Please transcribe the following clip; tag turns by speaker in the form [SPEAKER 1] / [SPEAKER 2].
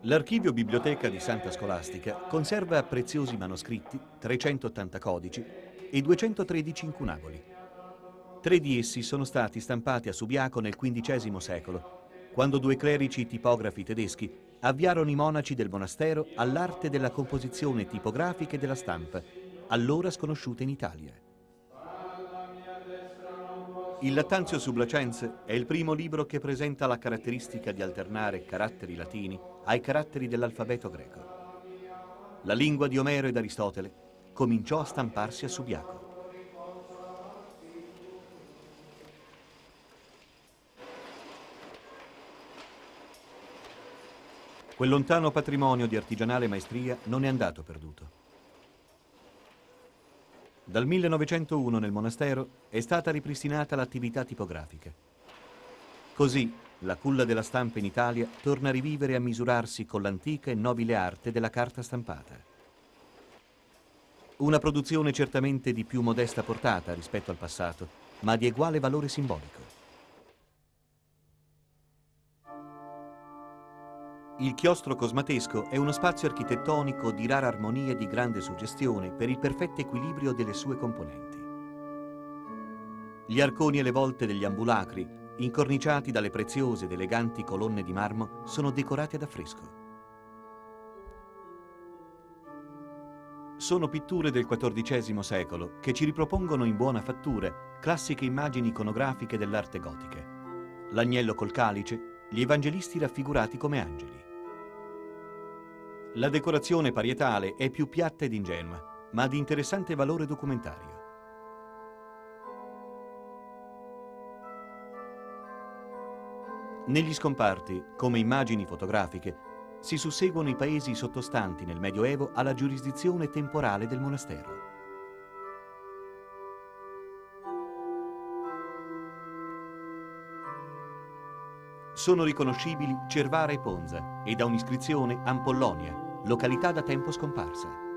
[SPEAKER 1] L'archivio biblioteca di Santa Scolastica conserva preziosi manoscritti, 380 codici e 213 incunaboli. 3 di essi sono stati stampati a Subiaco nel XV secolo, quando 2 clerici tipografi tedeschi avviarono i monaci del monastero all'arte della composizione tipografica e della stampa, allora sconosciuta in Italia. Il Lattanzio Sublacense è il primo libro che presenta la caratteristica di alternare caratteri latini ai caratteri dell'alfabeto greco. La lingua di Omero ed Aristotele cominciò a stamparsi a Subiaco. Quel lontano patrimonio di artigianale maestria non è andato perduto. Dal 1901 nel monastero è stata ripristinata l'attività tipografica. Così la culla della stampa in Italia torna a rivivere e a misurarsi con l'antica e nobile arte della carta stampata. Una produzione certamente di più modesta portata rispetto al passato, ma di uguale valore simbolico. Il chiostro cosmatesco è uno spazio architettonico di rara armonia e di grande suggestione per il perfetto equilibrio delle sue componenti. Gli arconi e le volte degli ambulacri, incorniciati dalle preziose ed eleganti colonne di marmo, sono decorati ad affresco. Sono pitture del XIV secolo che ci ripropongono in buona fattura classiche immagini iconografiche dell'arte gotica. L'agnello col calice, gli evangelisti raffigurati come angeli. La decorazione parietale è più piatta ed ingenua, ma di interessante valore documentario. Negli scomparti, come immagini fotografiche, si susseguono i paesi sottostanti nel Medioevo alla giurisdizione temporale del monastero. Sono riconoscibili Cervara e Ponza e da un'iscrizione Ampollonia, località da tempo scomparsa.